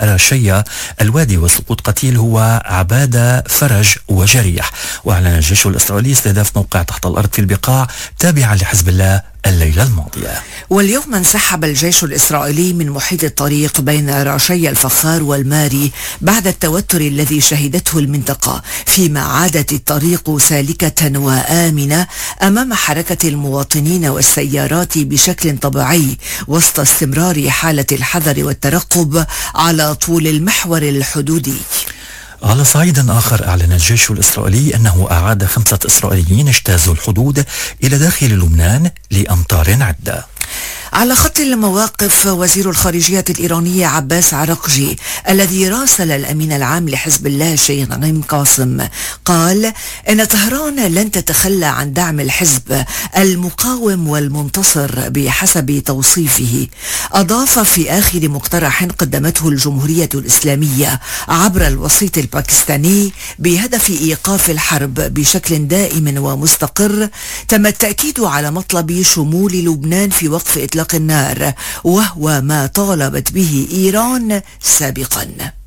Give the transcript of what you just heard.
راشية الوادي وسقوط قتيل هو عبادة فرج وجريح. وأعلن الجيش الإسرائيلي استهداف موقع تحت الأرض في البقاع تابعا لحزب الله الليلة الماضية. واليوم انسحب الجيش الإسرائيلي من محيط الطريق بين راشي الفخار والماري بعد التوتر الذي شهدته المنطقة، فيما عادت الطريق سالكة وآمنة أمام حركة المواطنين والسيارات بشكل طبيعي وسط استمرار حالة الحذر والترقب على طول المحور الحدودي. على صعيد آخر، أعلن الجيش الإسرائيلي أنه أعاد 5 إسرائيليين اجتازوا الحدود إلى داخل لبنان لأمطار عدة. على خط المواقف، وزير الخارجية الإيراني عباس عراقجي الذي راسل الأمين العام لحزب الله الشيخ نعيم قاسم قال إن طهران لن تتخلى عن دعم الحزب المقاوم والمنتصر بحسب توصيفه. أضاف في آخر مقترح قدمته الجمهورية الإسلامية عبر الوسيط الباكستاني بهدف إيقاف الحرب بشكل دائم ومستقر، تم التأكيد على مطلب شمول لبنان في وقف إطلاق النار، وهو ما طالبت به إيران سابقا.